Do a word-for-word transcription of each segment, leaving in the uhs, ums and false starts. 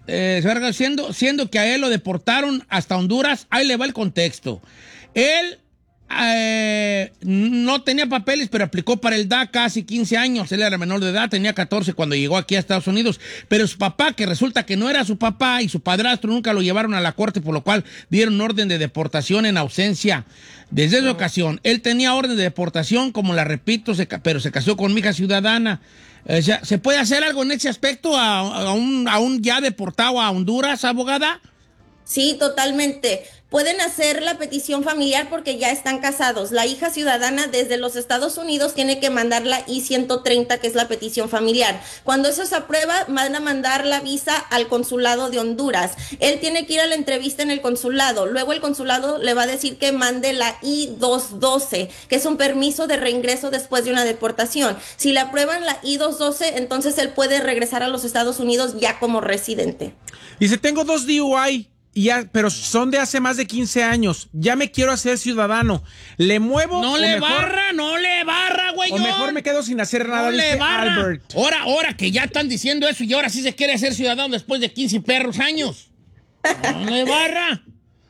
eh, siendo, siendo que a él lo deportaron hasta Honduras, ahí le va el contexto. Él eh, no tenía papeles, pero aplicó para el D A C A hace quince años. Él era menor de edad, tenía catorce cuando llegó aquí a Estados Unidos. Pero su papá, que resulta que no era su papá, y su padrastro nunca lo llevaron a la corte, por lo cual dieron orden de deportación en ausencia. Desde esa ocasión, él tenía orden de deportación, como la repito, se, pero se casó con mi hija ciudadana. O sea, ¿se puede hacer algo en ese aspecto a, a, un, a un ya deportado a Honduras, abogada? Sí, totalmente. Pueden hacer la petición familiar porque ya están casados. La hija ciudadana desde los Estados Unidos tiene que mandar la I ciento treinta, que es la petición familiar. Cuando eso se aprueba, van a mandar la visa al consulado de Honduras. Él tiene que ir a la entrevista en el consulado. Luego el consulado le va a decir que mande la I doscientos doce, que es un permiso de reingreso después de una deportación. Si le aprueban la I doscientos doce, entonces él puede regresar a los Estados Unidos ya como residente. Dice, tengo dos D U I. Ya, pero son de hace más de quince años. Ya me quiero hacer ciudadano. ¿Le muevo? No o le mejor, barra, no le barra, güey. O mejor me quedo sin hacer nada, no le dice barra. Albert. Ahora, ahora que ya están diciendo eso y ahora sí se quiere hacer ciudadano después de quince perros años. No le barra.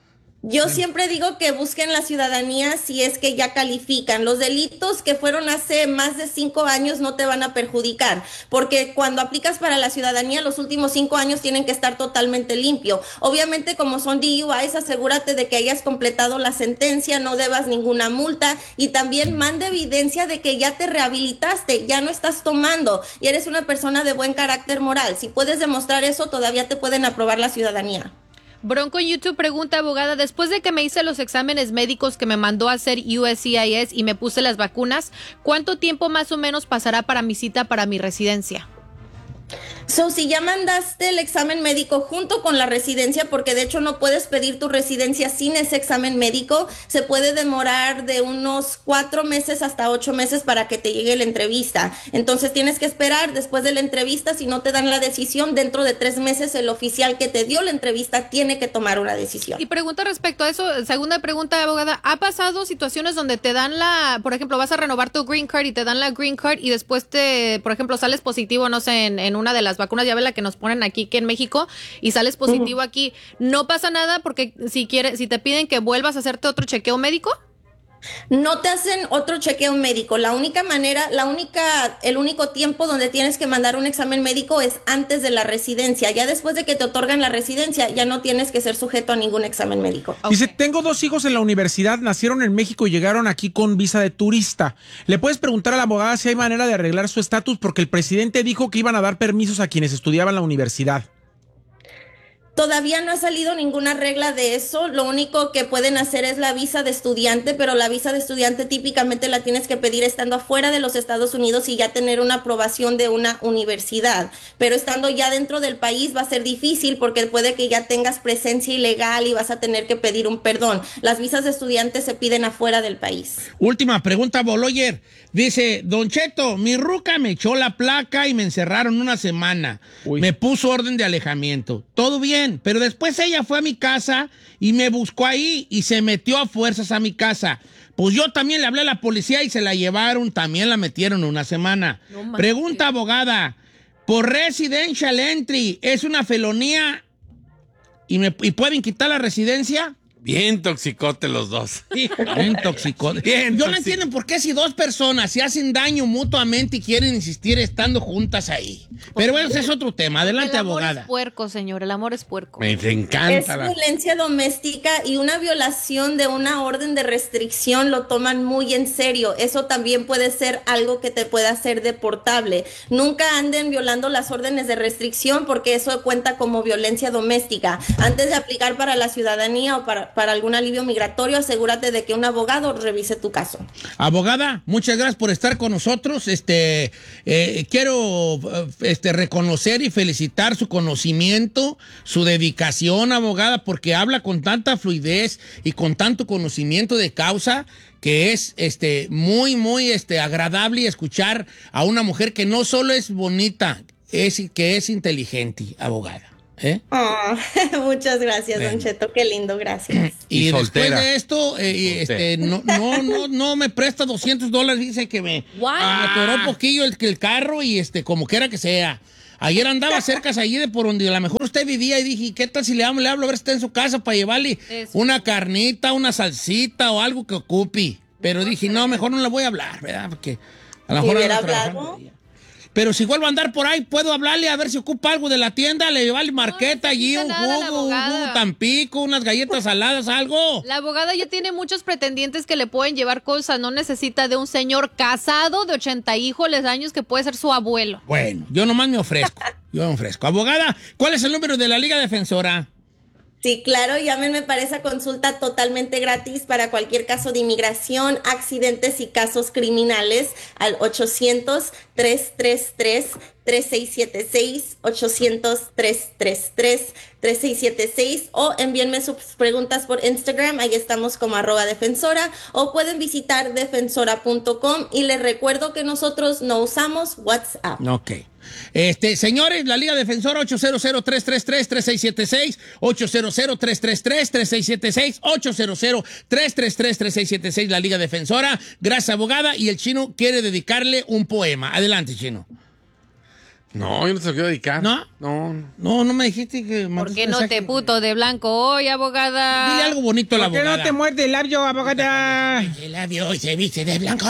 Yo siempre digo que busquen la ciudadanía si es que ya califican. Los delitos que fueron hace más de cinco años no te van a perjudicar, porque cuando aplicas para la ciudadanía, los últimos cinco años tienen que estar totalmente limpio. Obviamente, como son D U Is, asegúrate de que hayas completado la sentencia, no debas ninguna multa, y también manda evidencia de que ya te rehabilitaste, ya no estás tomando y eres una persona de buen carácter moral. Si puedes demostrar eso, todavía te pueden aprobar la ciudadanía. Bronco YouTube pregunta, abogada, después de que me hice los exámenes médicos que me mandó a hacer U S C I S y me puse las vacunas, ¿cuánto tiempo más o menos pasará para mi cita para mi residencia? So, si ya mandaste el examen médico junto con la residencia, porque de hecho no puedes pedir tu residencia sin ese examen médico, se puede demorar de unos cuatro meses hasta ocho meses para que te llegue la entrevista. Entonces tienes que esperar después de la entrevista. Si no te dan la decisión, dentro de tres meses el oficial que te dio la entrevista tiene que tomar una decisión. Y pregunta respecto a eso, segunda pregunta, abogada, ¿ha pasado situaciones donde te dan la, por ejemplo, vas a renovar tu green card y te dan la green card y después te, por ejemplo, sales positivo, no sé, en, en una de las vacunas, ya ves la que nos ponen aquí que en México, y sales positivo uh-huh. aquí, no pasa nada porque si quieres, si te piden que vuelvas a hacerte otro chequeo médico? No te hacen otro chequeo médico. La única manera, la única, el único tiempo donde tienes que mandar un examen médico es antes de la residencia. Ya después de que te otorgan la residencia, ya no tienes que ser sujeto a ningún examen médico. Okay. Dice, tengo dos hijos en la universidad, nacieron en México y llegaron aquí con visa de turista. ¿Le puedes preguntar a la abogada si hay manera de arreglar su estatus? Porque el presidente dijo que iban a dar permisos a quienes estudiaban en la universidad. Todavía no ha salido ninguna regla de eso. Lo único que pueden hacer es la visa de estudiante, pero la visa de estudiante típicamente la tienes que pedir estando afuera de los Estados Unidos y ya tener una aprobación de una universidad. Pero estando ya dentro del país va a ser difícil porque puede que ya tengas presencia ilegal y vas a tener que pedir un perdón. Las visas de estudiante se piden afuera del país. Última pregunta, Boloyer. Dice, Don Cheto, mi ruca me echó la placa y me encerraron una semana. Uy. Me puso orden de alejamiento. Todo bien, pero después ella fue a mi casa y me buscó ahí y se metió a fuerzas a mi casa. Pues yo también le hablé a la policía y se la llevaron, también la metieron una semana. No, pregunta, abogada, por residential entry, ¿es una felonía y, me, y pueden quitar la residencia? Bien toxicote los dos. Sí, bien toxicote. Bien Yo no entiendo por qué si dos personas se hacen daño mutuamente y quieren insistir estando juntas ahí. Pero bueno, ese es otro tema. Adelante, el amor abogada. Es puerco, señor. El amor es puerco. Me encanta. Es la... violencia doméstica y una violación de una orden de restricción lo toman muy en serio. Eso también puede ser algo que te pueda hacer deportable. Nunca anden violando las órdenes de restricción porque eso cuenta como violencia doméstica. Antes de aplicar para la ciudadanía o para para algún alivio migratorio, asegúrate de que un abogado revise tu caso. Abogada, muchas gracias por estar con nosotros. Este, eh, quiero este, reconocer y felicitar su conocimiento, su dedicación, abogada, porque habla con tanta fluidez y con tanto conocimiento de causa que es este, muy, muy este, agradable escuchar a una mujer que no solo es bonita, es, que es inteligente, abogada. ¿Eh? Oh, muchas gracias, Don Cheto, qué lindo, gracias. Y, Y después soltera. de esto, eh, este, no, no, no, no me presta doscientos dólares, dice que me, What? me atoró un poquillo el, el carro y este, como quiera que sea. Ayer andaba cerca allí de por donde a lo mejor usted vivía y dije, ¿qué tal si le hablo, le hablo a ver si está en su casa para llevarle Eso. una carnita, una salsita o algo que ocupe? Pero dije, no, mejor no le voy a hablar, ¿verdad? Porque a lo Si mejor hubiera anda trabajando hablado. ella. Pero si vuelvo a andar por ahí, puedo hablarle a ver si ocupa algo de la tienda, le llevarle marqueta allí, un necesita nada la jugo, un abogada. jugo Tampico, unas galletas saladas, algo. La abogada ya tiene muchos pretendientes que le pueden llevar cosas. No necesita de un señor casado de ochenta hijos años que puede ser su abuelo. Bueno, yo nomás me ofrezco. Yo me ofrezco. Abogada, ¿cuál es el número de la Liga Defensora? Sí, claro, llámenme para esa consulta totalmente gratis para cualquier caso de inmigración, accidentes y casos criminales al ochocientos, tres tres tres, tres seis siete seis, ochocientos, tres tres tres, tres seis siete seis o envíenme sus preguntas por Instagram, ahí estamos como arroba defensora o pueden visitar defensora punto com y les recuerdo que nosotros no usamos WhatsApp. Ok. Este, señores, la Liga Defensora ocho cero cero, tres tres tres, tres seis siete seis, ocho cero cero, tres tres tres, tres seis siete seis, ocho cero cero, tres tres tres, tres seis siete seis, la Liga Defensora. Gracias, abogada. Y el Chino quiere dedicarle un poema. Adelante, Chino. No, yo no te lo quiero dedicar. ¿No? No, no. No, no me dijiste que... ¿Por mandaste qué no mensaje? te puto de blanco hoy, abogada? Dile algo bonito a la ¿Por qué abogada. no te muerde el labio, abogada? El labio hoy se viste de blanco.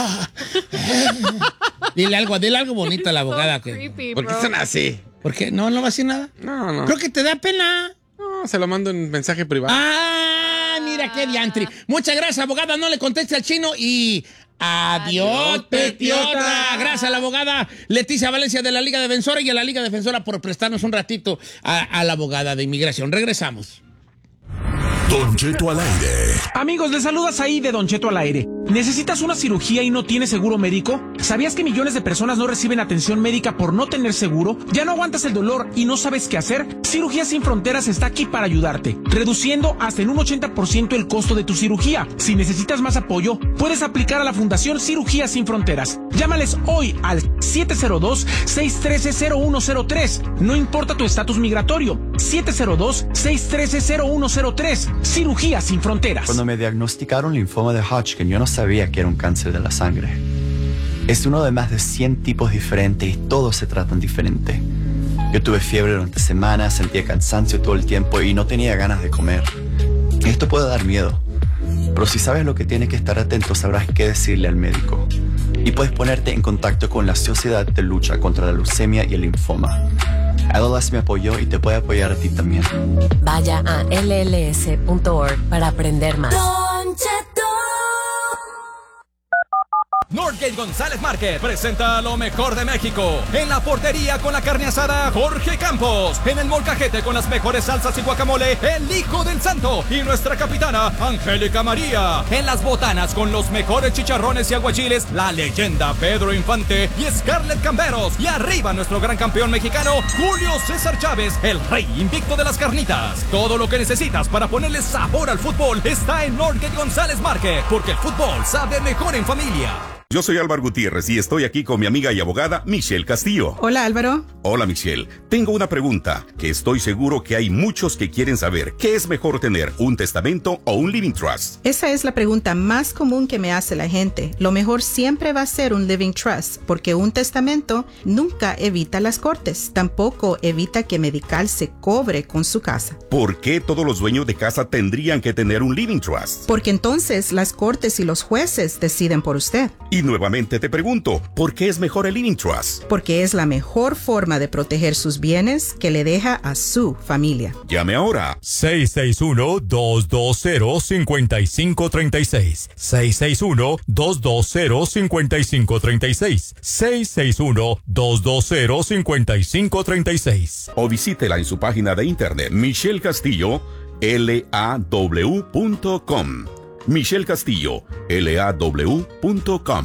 Dile algo, dile algo bonito a la abogada. So que, creepy, ¿Por qué bro. están así? ¿Por qué? No, no va a decir nada. No, no. Creo que te da pena. No, se lo mando en mensaje privado. Ah, mira qué diantri. Muchas gracias, abogada. No le conteste al Chino y... Adiós, Adiós, petiota. petiota. Gracias a la abogada Leticia Valencia de la Liga Defensora y a la Liga Defensora por prestarnos un ratito a, a la abogada de inmigración. Regresamos. Don Cheto al aire. Amigos, les saludas ahí de Don Cheto al aire. ¿Necesitas una cirugía y no tienes seguro médico? ¿Sabías que millones de personas no reciben atención médica por no tener seguro? ¿Ya no aguantas el dolor y no sabes qué hacer? Cirugías Sin Fronteras está aquí para ayudarte, reduciendo hasta en un ochenta por ciento el costo de tu cirugía. Si necesitas más apoyo, puedes aplicar a la Fundación Cirugías Sin Fronteras. Llámales hoy al siete cero dos, seis uno tres, cero uno cero tres. No importa tu estatus migratorio. siete cero dos, seis uno tres, cero uno cero tres. Cirugías Sin Fronteras. Cuando me diagnosticaron linfoma de Hodgkin, yo no sabía que era un cáncer de la sangre. Es uno de más de cien tipos diferentes y todos se tratan diferente. Yo tuve fiebre durante semanas, sentía cansancio todo el tiempo y no tenía ganas de comer. Esto puede dar miedo, pero si sabes lo que tienes que estar atento, sabrás qué decirle al médico. Y puedes ponerte en contacto con la Sociedad de Lucha contra la Leucemia y el Linfoma. L L S me apoyó y te puede apoyar a ti también. Vaya a L L S punto org para aprender más. Northgate González Market presenta lo mejor de México. En la portería con la carne asada, Jorge Campos. En el molcajete con las mejores salsas y guacamole, el Hijo del Santo. Y nuestra capitana, Angélica María. En las botanas con los mejores chicharrones y aguachiles, la leyenda Pedro Infante y Scarlett Camberos. Y arriba nuestro gran campeón mexicano, Julio César Chávez, el rey invicto de las carnitas. Todo lo que necesitas para ponerle sabor al fútbol está en Northgate González Market, porque el fútbol sabe mejor en familia. Yo soy Álvaro Gutiérrez y estoy aquí con mi amiga y abogada Michelle Castillo. Hola, Álvaro. Hola, Michelle. Tengo una pregunta que estoy seguro que hay muchos que quieren saber. ¿Qué es mejor tener, un testamento o un living trust? Esa es la pregunta más común que me hace la gente. Lo mejor siempre va a ser un living trust, porque un testamento nunca evita las cortes. Tampoco evita que Medical se cobre con su casa. ¿Por qué todos los dueños de casa tendrían que tener un living trust? Porque entonces las cortes y los jueces deciden por usted. Y nuevamente te pregunto, ¿por qué es mejor el living trust? Porque es la mejor forma de proteger sus bienes que le deja a su familia. Llame ahora. seis seis uno, dos dos cero, cinco cinco tres seis. seis seis uno, dos dos cero, cinco cinco tres seis. seis seis uno, dos dos cero, cinco cinco tres seis. O visítela en su página de internet Michelle Castillo, L A W punto com. Michelle Castillo, L A W punto com.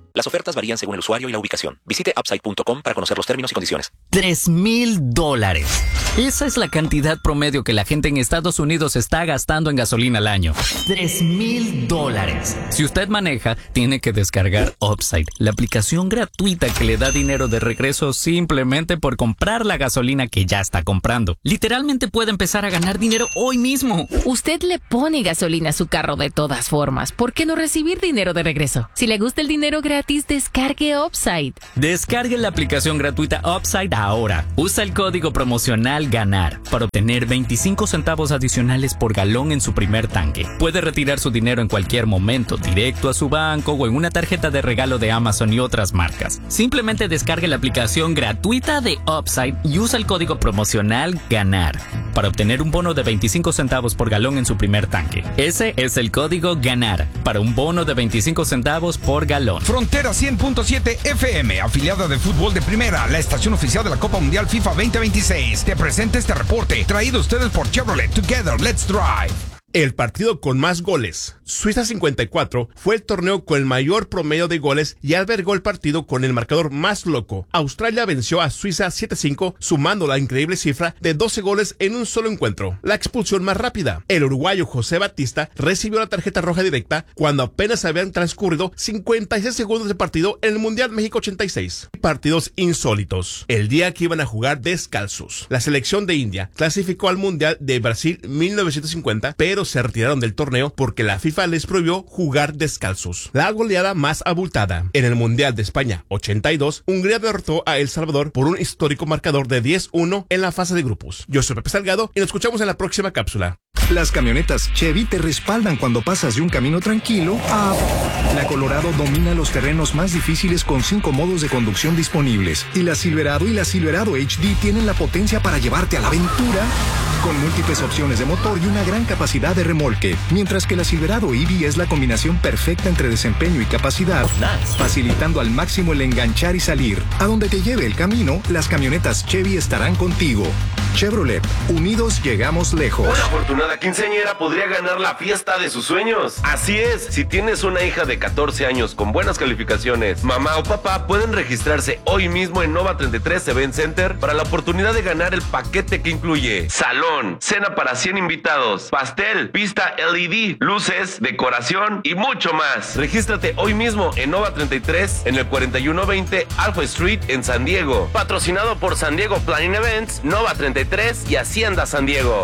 Las ofertas varían según el usuario y la ubicación. Visite upside punto com para conocer los términos y condiciones. Tres mil dólares. Esa es la cantidad promedio que la gente en Estados Unidos está gastando en gasolina al año. Tres mil dólares. Si usted maneja, tiene que descargar Upside, la aplicación gratuita que le da dinero de regreso simplemente por comprar la gasolina que ya está comprando. Literalmente puede empezar a ganar dinero hoy mismo. Usted le pone gasolina a su carro de todas formas. ¿Por qué no recibir dinero de regreso? Si le gusta el dinero gratis, descargue Upside. Descargue la aplicación gratuita Upside ahora. Usa el código promocional GANAR para obtener veinticinco centavos adicionales por galón en su primer tanque. Puede retirar su dinero en cualquier momento, directo a su banco o en una tarjeta de regalo de Amazon y otras marcas. Simplemente descargue la aplicación gratuita de Upside y usa el código promocional GANAR para obtener un bono de veinticinco centavos por galón en su primer tanque. Ese es el código GANAR para un bono de veinticinco centavos por galón. Frontera cien punto siete F M, afiliada de fútbol de primera, la estación oficial de la Copa Mundial FIFA veinte veintiséis. Te presenta este reporte, traído a ustedes por Chevrolet. Together, let's drive. El partido con más goles, Suiza cincuenta y cuatro, fue el torneo con el mayor promedio de goles y albergó el partido con el marcador más loco. Australia venció a Suiza siete cinco, sumando la increíble cifra de doce goles en un solo encuentro. La expulsión más rápida. El uruguayo José Batista recibió la tarjeta roja directa cuando apenas habían transcurrido cincuenta y seis segundos de partido en el Mundial México ochenta y seis. Partidos insólitos. El día que iban a jugar descalzos. La selección de India clasificó al Mundial de Brasil mil novecientos cincuenta, pero se retiraron del torneo porque la FIFA les prohibió jugar descalzos. La goleada más abultada. En el Mundial de España ochenta y dos, Hungría derrotó a El Salvador por un histórico marcador de diez uno en la fase de grupos. Yo soy Pepe Salgado y nos escuchamos en la próxima cápsula. Las camionetas Chevy te respaldan cuando pasas de un camino tranquilo a... La Colorado domina los terrenos más difíciles con cinco modos de conducción disponibles. Y la Silverado y la Silverado H D tienen la potencia para llevarte a la aventura con múltiples opciones de motor y una gran capacidad de remolque. Mientras que la Silverado E V es la combinación perfecta entre desempeño y capacidad, facilitando al máximo el enganchar y salir. A donde te lleve el camino, las camionetas Chevy estarán contigo. Chevrolet, unidos llegamos lejos. Una afortunada quinceañera podría ganar la fiesta de sus sueños. Así es, si tienes una hija de catorce años con buenas calificaciones, mamá o papá pueden registrarse hoy mismo en Nova treinta y tres Event Center para la oportunidad de ganar el paquete que incluye salón, cena para cien invitados, pastel, pista L E D, luces, decoración y mucho más. Regístrate hoy mismo en Nova treinta y tres en el cuarenta y uno veinte Alpha Street en San Diego. Patrocinado por San Diego Planning Events, Nova treinta y tres y Hacienda San Diego.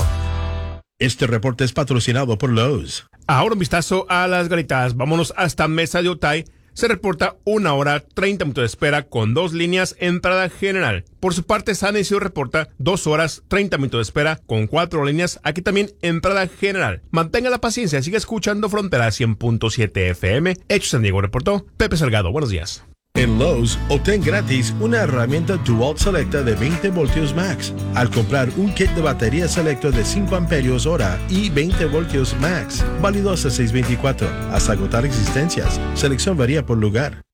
Este reporte es patrocinado por Lowe's. Ahora un vistazo a las garitas. Vámonos hasta Mesa de Otay. Se reporta una hora, treinta minutos de espera con dos líneas entrada general. Por su parte, San Isidro reporta dos horas, treinta minutos de espera con cuatro líneas. Aquí también entrada general. Mantenga la paciencia, sigue escuchando Frontera cien punto siete F M. Hecho San Diego, reportó Pepe Salgado. Buenos días. En Lowe's, obtén gratis una herramienta DeWalt Selecta de veinte voltios max al comprar un kit de batería Selecta de cinco amperios hora y veinte voltios max, válido hasta seis veinticuatro, hasta agotar existencias. Selección varía por lugar.